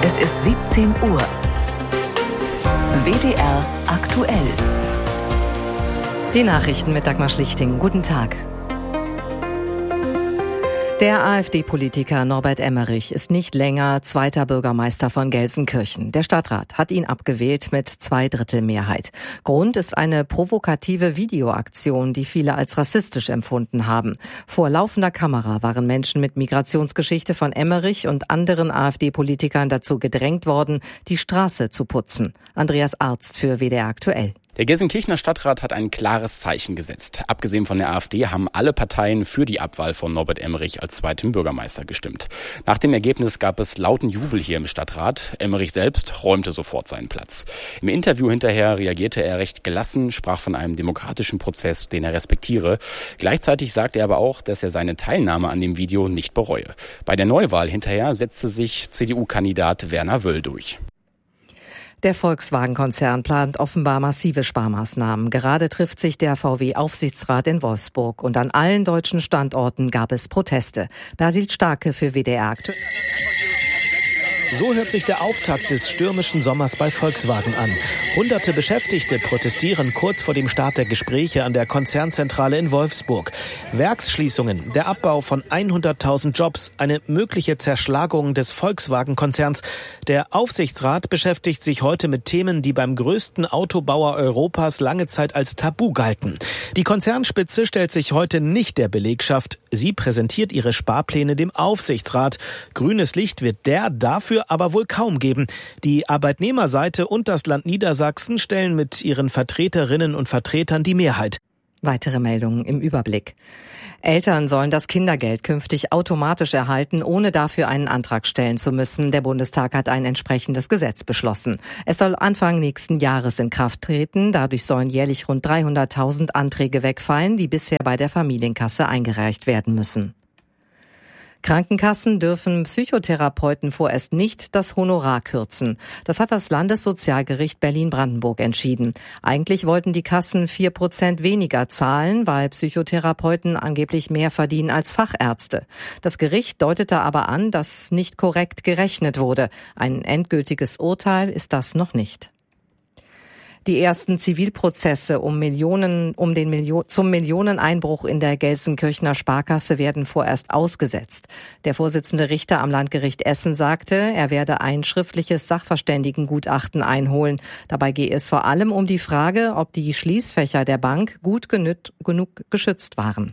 Es ist 17 Uhr. WDR aktuell. Die Nachrichten mit Dagmar Schlichting. Guten Tag. Der AfD-Politiker Norbert Emmerich ist nicht länger zweiter Bürgermeister von Gelsenkirchen. Der Stadtrat hat ihn abgewählt mit 2/3 Mehrheit. Grund ist eine provokative Videoaktion, die viele als rassistisch empfunden haben. Vor laufender Kamera waren Menschen mit Migrationsgeschichte von Emmerich und anderen AfD-Politikern dazu gedrängt worden, die Straße zu putzen. Andreas Arzt für WDR aktuell. Der Gelsenkirchener Stadtrat hat ein klares Zeichen gesetzt. Abgesehen von der AfD haben alle Parteien für die Abwahl von Norbert Emmerich als zweiten Bürgermeister gestimmt. Nach dem Ergebnis gab es lauten Jubel hier im Stadtrat. Emmerich selbst räumte sofort seinen Platz. Im Interview hinterher reagierte er recht gelassen, sprach von einem demokratischen Prozess, den er respektiere. Gleichzeitig sagte er aber auch, dass er seine Teilnahme an dem Video nicht bereue. Bei der Neuwahl hinterher setzte sich CDU-Kandidat Werner Wöll durch. Der Volkswagen-Konzern plant offenbar massive Sparmaßnahmen. Gerade trifft sich der VW-Aufsichtsrat in Wolfsburg und an allen deutschen Standorten gab es Proteste. Bertil Starke für WDR aktuell. So hört sich der Auftakt des stürmischen Sommers bei Volkswagen an. Hunderte Beschäftigte protestieren kurz vor dem Start der Gespräche an der Konzernzentrale in Wolfsburg. Werksschließungen, der Abbau von 100.000 Jobs, eine mögliche Zerschlagung des Volkswagen-Konzerns. Der Aufsichtsrat beschäftigt sich heute mit Themen, die beim größten Autobauer Europas lange Zeit als Tabu galten. Die Konzernspitze stellt sich heute nicht der Belegschaft. Sie präsentiert ihre Sparpläne dem Aufsichtsrat. Grünes Licht wird der dafür aber wohl kaum geben. Die Arbeitnehmerseite und das Land Niedersachsen stellen mit ihren Vertreterinnen und Vertretern die Mehrheit. Weitere Meldungen im Überblick. Eltern sollen das Kindergeld künftig automatisch erhalten, ohne dafür einen Antrag stellen zu müssen. Der Bundestag hat ein entsprechendes Gesetz beschlossen. Es soll Anfang nächsten Jahres in Kraft treten. Dadurch sollen jährlich rund 300.000 Anträge wegfallen, die bisher bei der Familienkasse eingereicht werden müssen. Krankenkassen dürfen Psychotherapeuten vorerst nicht das Honorar kürzen. Das hat das Landessozialgericht Berlin-Brandenburg entschieden. Eigentlich wollten die Kassen 4% weniger zahlen, weil Psychotherapeuten angeblich mehr verdienen als Fachärzte. Das Gericht deutete aber an, dass nicht korrekt gerechnet wurde. Ein endgültiges Urteil ist das noch nicht. Die ersten Zivilprozesse zum Millioneneinbruch in der Gelsenkirchener Sparkasse werden vorerst ausgesetzt. Der Vorsitzende Richter am Landgericht Essen sagte, er werde ein schriftliches Sachverständigengutachten einholen. Dabei gehe es vor allem um die Frage, ob die Schließfächer der Bank gut genug geschützt waren.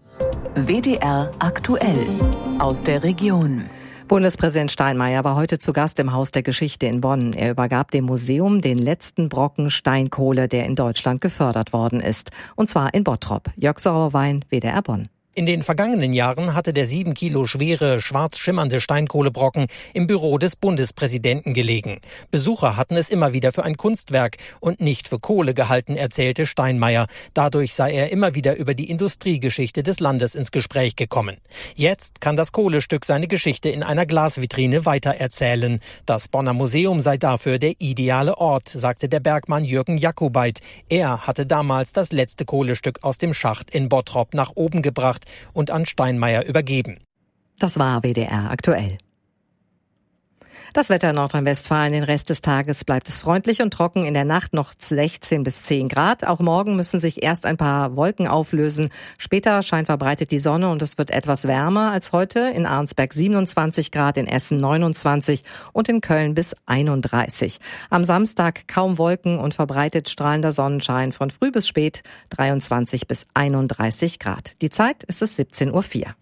WDR aktuell aus der Region. Bundespräsident Steinmeier war heute zu Gast im Haus der Geschichte in Bonn. Er übergab dem Museum den letzten Brocken Steinkohle, der in Deutschland gefördert worden ist. Und zwar in Bottrop. Jörg Sauerwein, WDR Bonn. In den vergangenen Jahren hatte der 7 Kilo schwere, schwarz schimmernde Steinkohlebrocken im Büro des Bundespräsidenten gelegen. Besucher hatten es immer wieder für ein Kunstwerk und nicht für Kohle gehalten, erzählte Steinmeier. Dadurch sei er immer wieder über die Industriegeschichte des Landes ins Gespräch gekommen. Jetzt kann das Kohlestück seine Geschichte in einer Glasvitrine weitererzählen. Das Bonner Museum sei dafür der ideale Ort, sagte der Bergmann Jürgen Jakobait. Er hatte damals das letzte Kohlestück aus dem Schacht in Bottrop nach oben gebracht und an Steinmeier übergeben. Das war WDR aktuell. Das Wetter in Nordrhein-Westfalen, den Rest des Tages bleibt es freundlich und trocken. In der Nacht noch 16 bis 10 Grad. Auch morgen müssen sich erst ein paar Wolken auflösen. Später scheint verbreitet die Sonne und es wird etwas wärmer als heute. In Arnsberg 27 Grad, in Essen 29 und in Köln bis 31. Am Samstag kaum Wolken und verbreitet strahlender Sonnenschein von früh bis spät 23 bis 31 Grad. Die Zeit ist es 17:04 Uhr.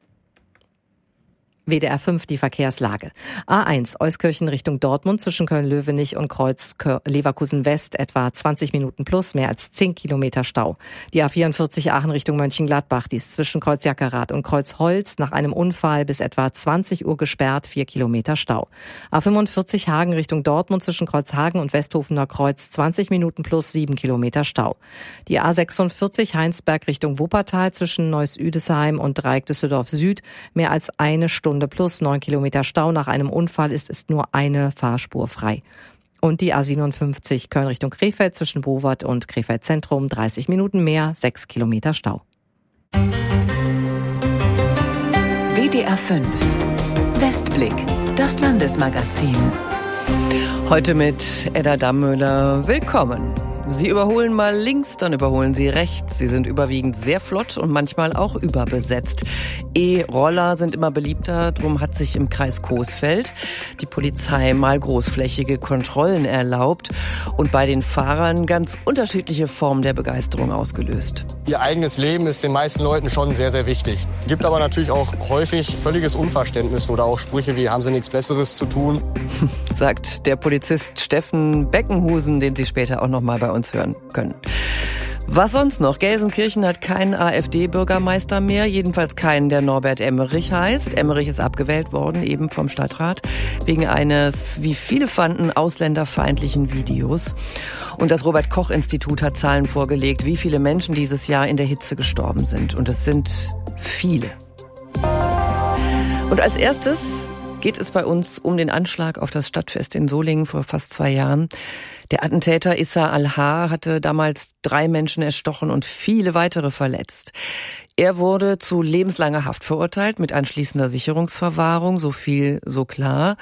WDR 5 die Verkehrslage. A1 Euskirchen Richtung Dortmund zwischen Köln-Löwenich und Kreuz Leverkusen West etwa 20 Minuten plus, mehr als 10 Kilometer Stau. Die A44 Aachen Richtung Mönchengladbach, die ist zwischen Kreuz Jackerath und Kreuz Holz nach einem Unfall bis etwa 20 Uhr gesperrt, 4 Kilometer Stau. A45 Hagen Richtung Dortmund zwischen Kreuz Hagen und Westhofener Kreuz 20 Minuten plus, 7 Kilometer Stau. Die A46 Heinsberg Richtung Wuppertal zwischen Neuss-Üdesheim und Dreieck Düsseldorf Süd mehr als eine Stunde plus, 9 Kilometer Stau. Nach einem Unfall ist nur eine Fahrspur frei. Und die A57 Köln Richtung Krefeld zwischen Bowert und Krefeld Zentrum 30 Minuten mehr, 6 Kilometer Stau. WDR 5 Westblick. Das Landesmagazin. Heute mit Edda Dammöller. Willkommen. Sie überholen mal links, dann überholen Sie rechts. Sie sind überwiegend sehr flott und manchmal auch überbesetzt. E-Roller sind immer beliebter, darum hat sich im Kreis Coesfeld die Polizei mal großflächige Kontrollen erlaubt und bei den Fahrern ganz unterschiedliche Formen der Begeisterung ausgelöst. Ihr eigenes Leben ist den meisten Leuten schon sehr, sehr wichtig. Gibt aber natürlich auch häufig völliges Unverständnis oder auch Sprüche wie, haben Sie nichts Besseres zu tun? Sagt der Polizist Steffen Beckenhusen, den Sie später auch noch mal bei uns hören können. Was sonst noch? Gelsenkirchen hat keinen AfD-Bürgermeister mehr, jedenfalls keinen, der Norbert Emmerich heißt. Emmerich ist abgewählt worden, eben vom Stadtrat, wegen eines, wie viele fanden, ausländerfeindlichen Videos. Und das Robert-Koch-Institut hat Zahlen vorgelegt, wie viele Menschen dieses Jahr in der Hitze gestorben sind. Und es sind viele. Und als erstes geht es bei uns um den Anschlag auf das Stadtfest in Solingen vor fast 2 Jahren. Der Attentäter Issa Al-Har hatte damals 3 Menschen erstochen und viele weitere verletzt. Er wurde zu lebenslanger Haft verurteilt mit anschließender Sicherungsverwahrung, so viel, so klar.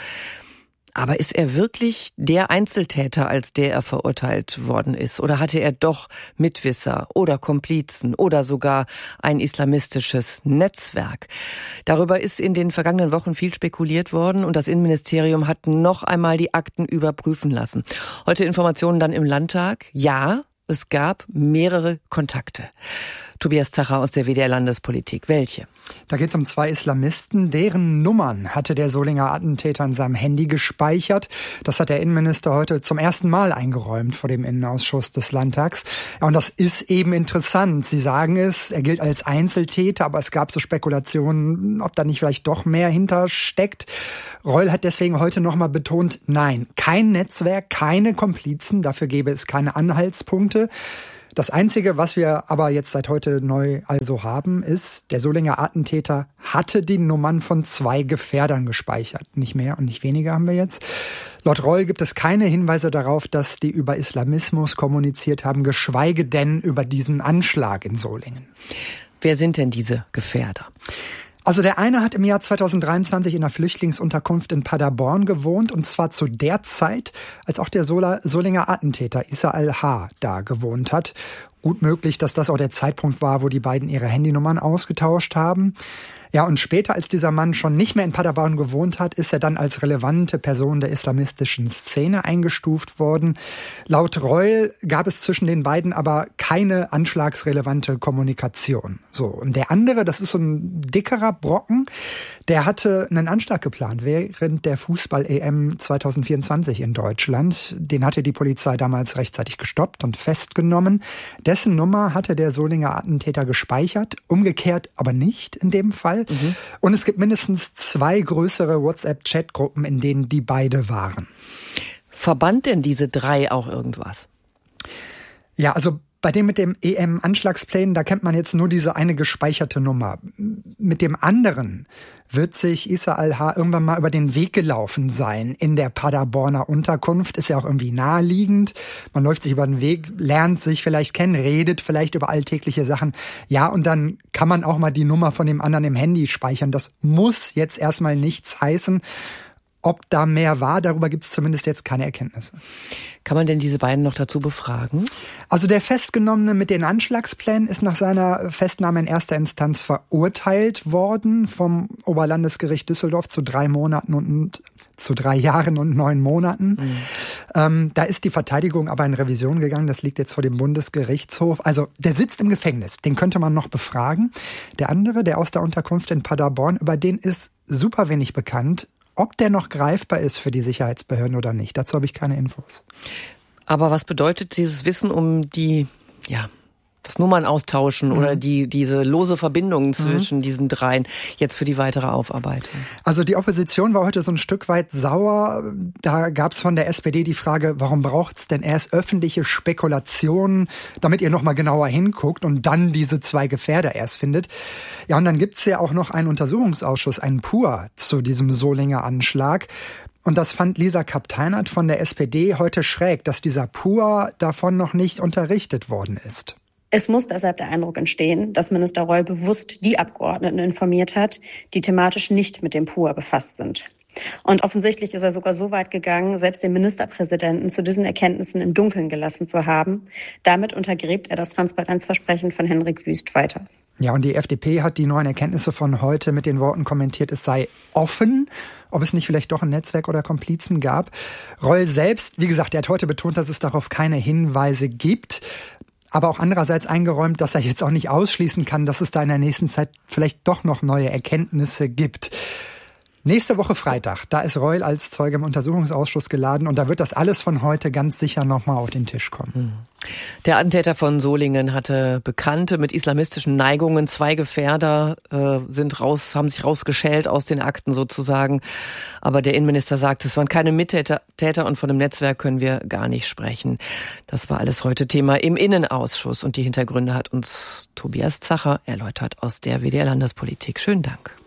Aber ist er wirklich der Einzeltäter, als der er verurteilt worden ist? Oder hatte er doch Mitwisser oder Komplizen oder sogar ein islamistisches Netzwerk? Darüber ist in den vergangenen Wochen viel spekuliert worden und das Innenministerium hat noch einmal die Akten überprüfen lassen. Heute Informationen dann im Landtag. Ja, es gab mehrere Kontakte. Tobias Zacher aus der WDR Landespolitik. Welche? Da geht es um 2 Islamisten, deren Nummern hatte der Solinger Attentäter in seinem Handy gespeichert. Das hat der Innenminister heute zum ersten Mal eingeräumt vor dem Innenausschuss des Landtags. Ja, und das ist eben interessant. Sie sagen es, er gilt als Einzeltäter, aber es gab so Spekulationen, ob da nicht vielleicht doch mehr hintersteckt. Reul hat deswegen heute nochmal betont, nein, kein Netzwerk, keine Komplizen, dafür gäbe es keine Anhaltspunkte. Das Einzige, was wir aber jetzt seit heute neu also haben, ist, der Solinger Attentäter hatte die Nummern von 2 Gefährdern gespeichert. Nicht mehr und nicht weniger haben wir jetzt. Laut Reul gibt es keine Hinweise darauf, dass die über Islamismus kommuniziert haben, geschweige denn über diesen Anschlag in Solingen. Wer sind denn diese Gefährder? Also der eine hat im Jahr 2023 in einer Flüchtlingsunterkunft in Paderborn gewohnt, und zwar zu der Zeit, als auch der Solinger Attentäter Issa Al-Har da gewohnt hat. Gut möglich, dass das auch der Zeitpunkt war, wo die beiden ihre Handynummern ausgetauscht haben. Ja, und später, als dieser Mann schon nicht mehr in Paderborn gewohnt hat, ist er dann als relevante Person der islamistischen Szene eingestuft worden. Laut Reul gab es zwischen den beiden aber keine anschlagsrelevante Kommunikation. So, und der andere, das ist so ein dickerer Brocken, der hatte einen Anschlag geplant während der Fußball-EM 2024 in Deutschland. Den hatte die Polizei damals rechtzeitig gestoppt und festgenommen. Dessen Nummer hatte der Solinger Attentäter gespeichert, umgekehrt aber nicht in dem Fall. Und es gibt mindestens 2 größere WhatsApp-Chatgruppen, in denen die beide waren. Verband denn diese 3 auch irgendwas? Ja, also bei dem mit dem EM-Anschlagsplan, da kennt man jetzt nur diese eine gespeicherte Nummer. Mit dem anderen wird sich Issa Al-Har irgendwann mal über den Weg gelaufen sein in der Paderborner Unterkunft. Ist ja auch irgendwie naheliegend. Man läuft sich über den Weg, lernt sich vielleicht kennen, redet vielleicht über alltägliche Sachen. Ja, und dann kann man auch mal die Nummer von dem anderen im Handy speichern. Das muss jetzt erstmal nichts heißen. Ob da mehr war, darüber gibt es zumindest jetzt keine Erkenntnisse. Kann man denn diese beiden noch dazu befragen? Also der Festgenommene mit den Anschlagsplänen ist nach seiner Festnahme in erster Instanz verurteilt worden vom Oberlandesgericht Düsseldorf zu 3 Monaten und zu 3 Jahren und 9 Monaten. Da ist die Verteidigung aber in Revision gegangen. Das liegt jetzt vor dem Bundesgerichtshof. Also der sitzt im Gefängnis. Den könnte man noch befragen. Der andere, der aus der Unterkunft in Paderborn, über den ist super wenig bekannt. Ob der noch greifbar ist für die Sicherheitsbehörden oder nicht, dazu habe ich keine Infos. Aber was bedeutet dieses Wissen um die, das Nummern austauschen oder diese lose Verbindung zwischen diesen 3 jetzt für die weitere Aufarbeitung? Also die Opposition war heute so ein Stück weit sauer. Da gab es von der SPD die Frage, warum braucht es denn erst öffentliche Spekulationen, damit ihr nochmal genauer hinguckt und dann diese 2 Gefährder erst findet. Ja, und dann gibt's ja auch noch einen Untersuchungsausschuss, einen PUR zu diesem Solinger Anschlag. Und das fand Lisa Kapp-Teinert von der SPD heute schräg, dass dieser PUR davon noch nicht unterrichtet worden ist. Es muss deshalb der Eindruck entstehen, dass Minister Reul bewusst die Abgeordneten informiert hat, die thematisch nicht mit dem PUR befasst sind. Und offensichtlich ist er sogar so weit gegangen, selbst den Ministerpräsidenten zu diesen Erkenntnissen im Dunkeln gelassen zu haben. Damit untergräbt er das Transparenzversprechen von Henrik Wüst weiter. Ja, und die FDP hat die neuen Erkenntnisse von heute mit den Worten kommentiert, es sei offen, ob es nicht vielleicht doch ein Netzwerk oder Komplizen gab. Reul selbst, wie gesagt, er hat heute betont, dass es darauf keine Hinweise gibt. Aber auch andererseits eingeräumt, dass er jetzt auch nicht ausschließen kann, dass es da in der nächsten Zeit vielleicht doch noch neue Erkenntnisse gibt. Nächste Woche Freitag, da ist Reul als Zeuge im Untersuchungsausschuss geladen und da wird das alles von heute ganz sicher nochmal auf den Tisch kommen. Der Attentäter von Solingen hatte Bekannte mit islamistischen Neigungen. 2 Gefährder haben sich rausgeschält aus den Akten sozusagen. Aber der Innenminister sagt, es waren keine Mittäter und von dem Netzwerk können wir gar nicht sprechen. Das war alles heute Thema im Innenausschuss und die Hintergründe hat uns Tobias Zacher erläutert aus der WDR Landespolitik. Schönen Dank.